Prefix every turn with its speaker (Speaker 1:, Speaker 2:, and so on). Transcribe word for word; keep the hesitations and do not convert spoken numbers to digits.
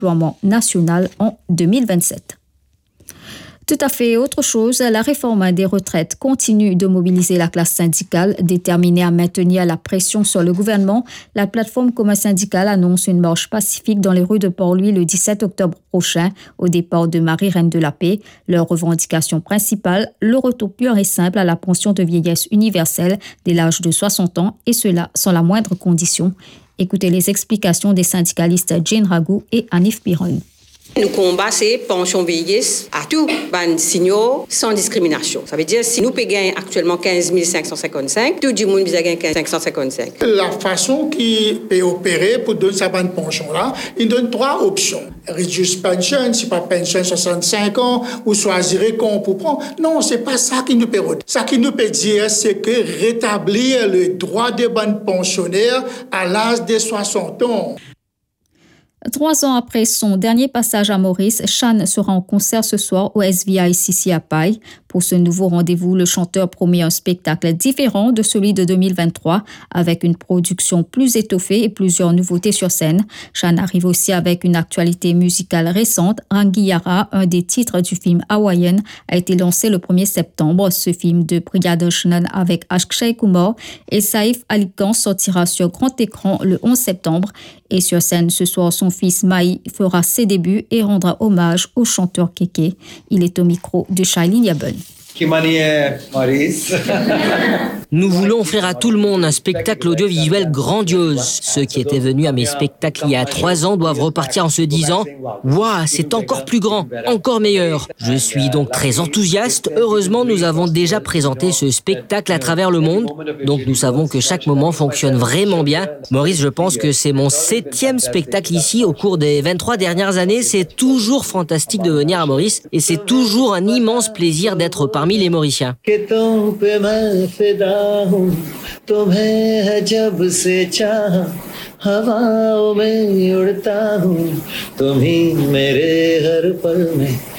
Speaker 1: déploiement national en deux mille vingt-sept. Tout à fait autre chose, la réforme des retraites continue de mobiliser la classe syndicale. Déterminée à maintenir la pression sur le gouvernement, la plateforme commun syndicale annonce une marche pacifique dans les rues de Port-Louis le dix-sept octobre prochain, au départ de Marie Reine de la Paix. Leur revendication principale, le retour pur et simple à la pension de vieillesse universelle dès l'âge de soixante ans, et cela sans la moindre condition. Écoutez les explications des syndicalistes Jane Ragou et Anif Piron.
Speaker 2: Nous combattons pension vieillesse à tout ban signaux sans discrimination. Ça veut dire si nous payons actuellement quinze mille cinq cent cinquante-cinq, tout le monde a gagné quinze mille cinq cent cinquante-cinq.
Speaker 3: La façon qui peut opérer pour donner sa bonne pension là, il donne trois options. Reduce pension, si pas pension soixante-cinq ans, ou choisir qu'on peut prendre. Non, c'est pas ça qui nous peut dire. Ça qui nous peut dire, c'est que rétablir le droit des bonnes pensionnaires à l'âge de soixante ans.
Speaker 1: Trois ans après son dernier passage à Maurice, Chan sera en concert ce soir au S V I C C à Paille. Pour ce nouveau rendez-vous, le chanteur promet un spectacle différent de celui de deux mille vingt-trois, avec une production plus étoffée et plusieurs nouveautés sur scène. Chan arrive aussi avec une actualité musicale récente. Rangiyara, un des titres du film Hawaiian, a été lancé le premier septembre. Ce film de Priyadarshnan avec Akshay Kumar et Saif Ali Khan sortira sur grand écran le onze septembre. Et sur scène, ce soir, son fils Maï fera ses débuts et rendra hommage au chanteur Kéké. Il est au micro de Shailin Yabun.
Speaker 4: Nous voulons offrir à tout le monde un spectacle audiovisuel grandiose. Ceux qui étaient venus à mes spectacles il y a trois ans doivent repartir en se disant « Waouh, c'est encore plus grand, encore meilleur ». Je suis donc très enthousiaste. Heureusement, nous avons déjà présenté ce spectacle à travers le monde. Donc nous savons que chaque moment fonctionne vraiment bien. Maurice, je pense que c'est mon septième spectacle ici au cours des vingt-trois dernières années. C'est toujours fantastique de venir à Maurice et c'est toujours un immense plaisir d'être parmi les Mauriciens.
Speaker 5: हवाओं में उड़ता हूँ तुम ही मेरे हर पल में